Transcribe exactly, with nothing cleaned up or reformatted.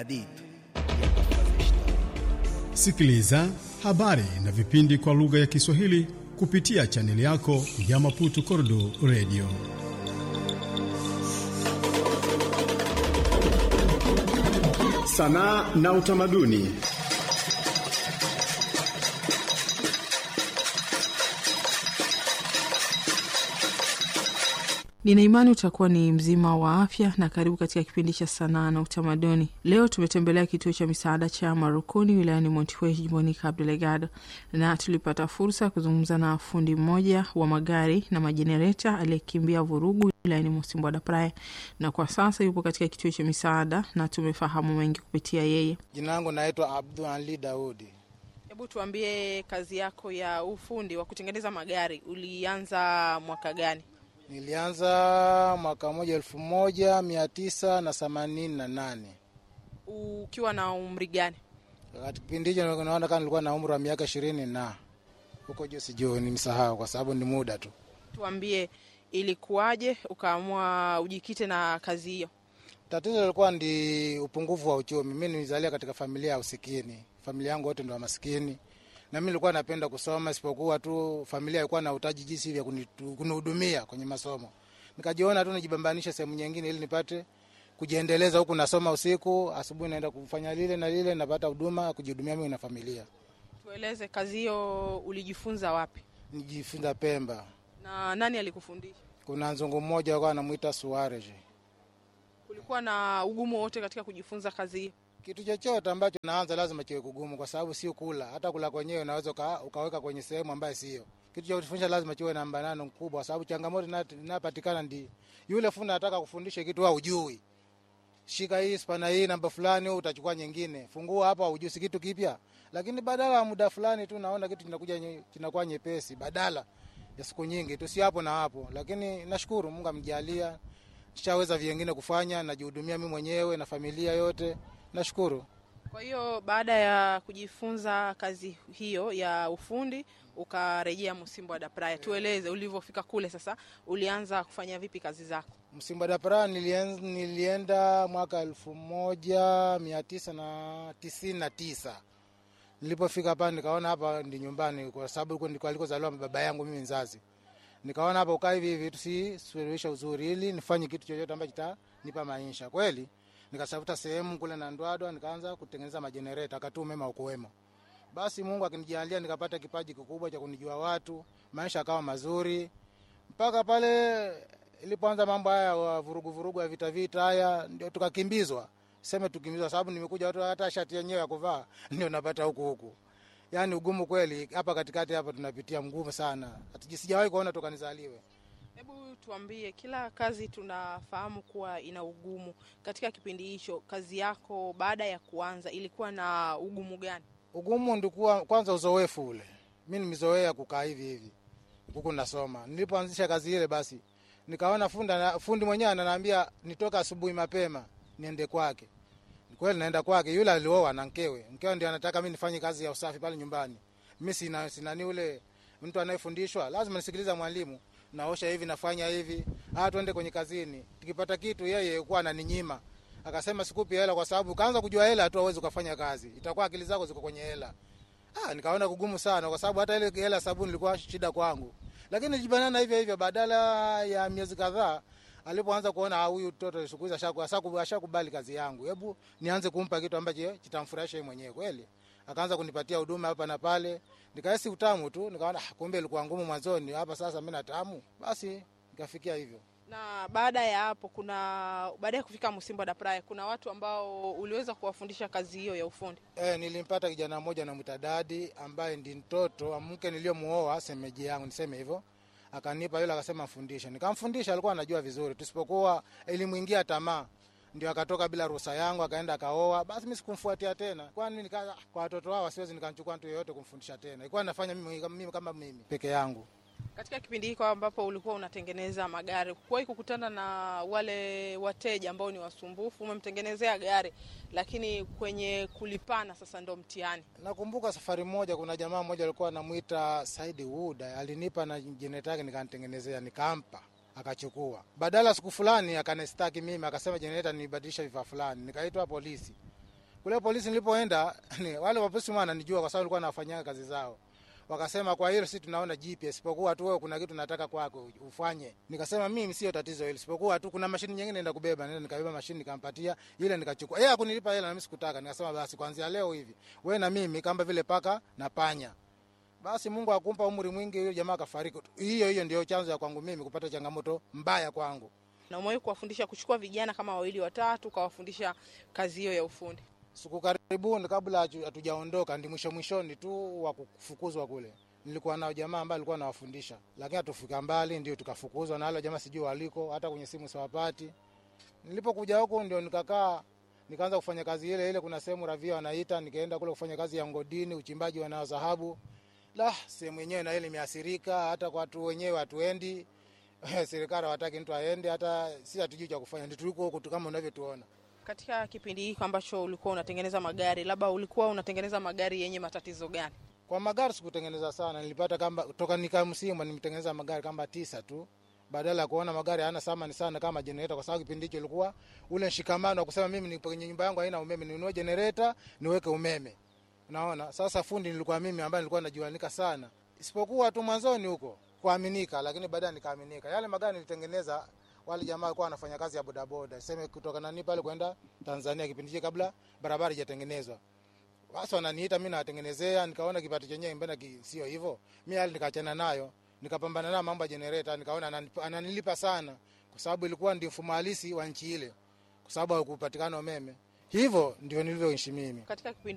hadith. Sikiliza habari na vipindi kwa lugha ya Kiswahili kupitia chaneli yako ya Maputo Kordo Radio. Sanaa na utamaduni. Nina imani utakuwa ni mzima wa afya na karibu katika kipindi cha sanaa na utamaduni. Leo tumetembelea kituo cha misaada cha Marukuni wilayani Montiwe jimboni Cabo Delgado, na tulipata fursa kuzungumza na fundi mmoja wa magari na majenereta aliyekimbia vurugu wilayani Mocimboa da Praia, na kwa sasa yupo katika kituo cha misaada na tumefahamu mengi kupitia yeye. Jina langu naitwa Abdul Ali Daudi. Hebu tuambie, kazi yako ya ufundi wa kutengeneza magari ulianza mwaka gani? Nilianza mwaka moja elfu moja mia tisa na themanini na nane. Ukiwa na umri gani? Wakati kipindi hicho naona kama nilikuwa na umri wa miaka ishirini na huko juu sijui, nimesahau kwa sababu ni muda tu. Tuambie, ilikuwaje ukaamua ujikite na kazi hiyo? Tatizo lilikuwa ndi upungufu wa uchumi. Mimi nilizalia katika familia ya usikini. Familia yangu wote ndio maskini. Na mimi nilikuwa napenda kusoma, isipokuwa tu familia ilikuwa na utaji jinsi hivi ya kunihudumia kwenye masomo. Nikajiona tu nijibambanisha sehemu nyingine ili nipate kujiendeleza huku, nasoma usiku, asubuhi naenda kufanya lile na lile, napata huduma kujihudumia mimi na familia. Tueleze, kazi hiyo ulijifunza wapi? Nijifunza Pemba. Na nani alikufundisha? Kuna nzungu mmoja alikuwa anamuita Suarez. Kulikuwa na ugumu wote katika kujifunza kazi hiyo? Kitu chochote ambacho naanza lazima kiwe kugumu, kwa sababu sio kula. Hata kula kwenyewe unaweza ukaweka kwenye sehemu ambayo sio. Kitu cha kufundisha lazima kiwe na mbanano mkubwa, kwa sababu changamoto inapatikana ndi yule fundi anataka kufundisha kitu au hujui. Shika hii spana hii namba fulani, au utachukua nyingine. Fungua hapa, hujui kitu kipya. Lakini badala ya muda fulani tu naona kitu kinakuja kinakuwa nyepesi, badala ya siku nyingi tu, si hapo na hapo. Lakini nashukuru Mungu amjalia, nishaweza vingine kufanya, najihudumia mimi mwenyewe na familia yote. Nashukuru. Kwa hiyo baada ya kujifunza kazi hiyo ya ufundi ukarejea Mocimboa da Praia. Tueleze ulivyofika kule sasa, ulianza kufanya vipi kazi zako? Mocimboa da Praia nilienda, nilienda mwaka elfu moja mia tisa na tisini na tisa. Nilipofika hapa nikaona hapa ndi nyumbani, kwa sababu huko ndiko alikozaliwa baba yangu mimi mzazi. Nikaona hapa ukai hivi hivi tusisuluhisha uzuri ili nifanye kitu chochote ambacho kitanipa maisha. Kweli nikasafuta sehemu kule na Ndwadwa, nikaanza kutengeneza majenereta, akatu umeme ukuwemo. Basi Mungu akinijalia nikapata kipaji kikubwa cha kunijua watu, maisha yakawa mazuri. Mpaka pale ilipoanza mambo haya vurugu vurugu ya vita vita haya, ndio tukakimbizwa. Sema tukimbizwa sababu nimekuja watu hata shati yenyewe ya kuvaa ndio napata huku huku. Yaani ugumu kweli hapa katikati hapa tunapitia mgumu sana. Hatujijawahi kuona toka nizaliwe. Hebu tuambie, kila kazi tunafahamu kuwa ina ugumu. Katika kipindi hicho kazi yako baada ya kuanza ilikuwa na ugumu gani? Ugumu ndikuwa kwanza uzoefu ule. Mimi nimezoea kukaa hivi hivi huko nasoma. Nilipoanzisha kazi ile basi nikaona funda fundi mwenyewe ananiambia nitoka asubuhi mapema niende kwake. Kweli naenda kwake, yule alioa na mkewe. Mkewe ndiye anataka mimi nifanye kazi ya usafi pale nyumbani. Mimi sina sina ni ule mtu anayefundishwa, lazima nisikiliza mwalimu. Naosha hivi, nafanya hivi, ah twende kwenye kazini. Tukipata kitu yeye kwa ananinyima. Akasema sikupi hela kwa sababu kaanza kujua hela tu hauwezi kufanya kazi. Itakuwa akili zako ziko kwenye hela. Ah nikaona kugumu sana kwa sababu hata ile hela sabuni ilikuwa shida kwangu. Lakini nilijibanana hivyo hivyo, badala ya miezi kadhaa alipoanza kuona huyu mtoto siku hizo ashaku ashakubali kazi yangu. Hebu nianze kumpa kitu ambacho kitamfurahisha yeye mwenyewe kweli. Akaanza kunipatia huduma hapa na pale. Nikahisi utamu tu, nikaona kumbe ilikuwa ngumu mwanzoni, hapa sasa mimi natamu. Basi nikafikia hivyo. Na baada ya hapo kuna baada ya kufika Mocimboa da Praia kuna watu ambao uliweza kuwafundisha kazi hiyo ya ufundi? Eh, nilimpata kijana mmoja na mtadadi ambaye ndi mtoto wa mke niliyomuoa semeji yangu, niseme hivyo. Akanipa yule akasema mfundishe. Nikamfundisha, alikuwa anajua vizuri. Tusipokuwa elimuingia tamaa, ndio akatoka bila ruhusa yangu akaenda akaoa. Basi mimi sikumfuatia tena. Kwani nika kwa watoto wao siwezi nikamchukua mtu yeyote kumfundisha tena. Ilikuwa nafanya mimi, mimi kama mimi peke yangu. Katika kipindi hiko ambapo ulikuwa unatengeneza magari, kuwahi kukutana na wale wateja ambao ni wasumbufu, umemtengenezea gari lakini kwenye kulipana sasa ndo mtihani? Nakumbuka safari moja kuna jamaa mmoja alikuwa anamuita Saidi Wood, alinipa na generator yake nikanitengenezea, nikampa akachukua. Badala siku fulani akanistaki mimi, akasema generator nibadilisha vifaa fulani. Nikaitwa polisi. Kule polisi nilipoenda ni wale wapolisi wananijua kwa sababu nilikuwa nafanyia kazi zao. Wakasema kwa hilo sisi tunaona G P S, sipokuwa tu wewe kuna kitu nataka kwako ufanye. Nikasema mimi sio tatizo hilo, sipokuwa tu kuna mashini nyingine naenda kubeba, nenda nikabeba mashini nikampatia, ile nikachukua. Yeye hakunilipa hela na mimi sikutaka. Nikasema basi kuanzia leo hivi wewe na mimi kama vile paka na panya. Basi Mungu akumpa umri mwingi, yule jamaa kafariki. Hiyo hiyo ndio chanzo ya kwangu mimi kupata changamoto mbaya kwangu. Na umewahi kuwafundisha kuchukua vijana kama wawili watatu kawafundisha kazi hiyo ya ufundi? Siku karibuni kabla hatujaondoka ndi mwisho mwishoni tu wa kufukuzwa kule. Nilikuwa nao jamaa ambao alikuwa anawafundisha. Lakini hatufika mbali ndio tukafukuzwa na wale jamaa sijui waliko, hata kwenye simu siwapati. Nilipokuja huko ndio nikakaa nikaanza kufanya kazi ile ile, kuna sehemu ravia wanaita, nikaenda kule kufanya kazi ya ngodini, uchimbaji wa dhahabu. La, sehemu yenyewe na ile imeathirika, hata kwa watu wenyewe hatuendi. Serikali hawataki mtu aende, hata si hatujui cha kufanya. Ndio tuliko huko kama unavyotuona. Katika kipindi hiki ambacho ulikuwa unatengeneza magari, labda ulikuwa unatengeneza magari yenye matatizo gani? Kwa magari sikutengeneza sana, nilipata kama kutoka nika msimu nimetengeneza magari kama tisa tu. Badala ya kuona magari hayana thamani sana kama generator, kwa sababu kipindi hicho ilikuwa ule shikamano wa kusema mimi nipo kwenye nyumba yangu haina umeme, ninunue generator niweke umeme. Unaona? Sasa fundi nilikuwa mimi ambaye nilikuwa najuanika sana. Isipokuwa tu mwanzoni huko kuaminika, lakini baadaye nikaaminika. Yale magari nilitengeneza wale jamaa walikuwa wanafanya kazi ya bodaboda. Sema kutoka nani pale kwenda Tanzania kipindi hicho kabla barabara haijatengenezwa. Basi wananiita mimi nawatengenezea, nikaona kipato chenyewe mbona sio hivyo. Mimi hali nikaachana nayo, nikapambana na mambo ya generator, nikaona ananilipa sana kwa sababu ilikuwa ndio mfumo halisi wa nchi ile. Kwa sababu hakupatikana umeme. Hivyo ndio nilivyoishi mimi. Katika kipindi